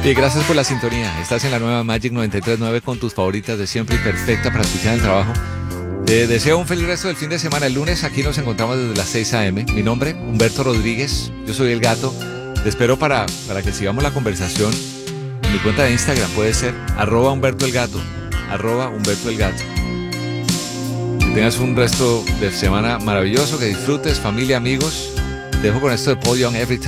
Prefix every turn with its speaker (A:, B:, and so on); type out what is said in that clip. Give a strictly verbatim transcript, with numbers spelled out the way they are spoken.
A: Y gracias por la sintonía. Estás en la nueva Magic noventa y tres punto nueve con tus favoritas de siempre y perfecta para escuchar en el trabajo. Te deseo un feliz resto del fin de semana. El lunes aquí nos encontramos desde las seis a eme. Mi nombre, Humberto Rodríguez. Yo soy El Gato. Te espero para, para que sigamos la conversación. En mi cuenta de Instagram puede ser arroba Humberto El Gato. Arroba Humberto El Gato. Que tengas un resto de semana maravilloso. Que disfrutes, familia, amigos. Te dejo con esto de Paul Young, Every Time.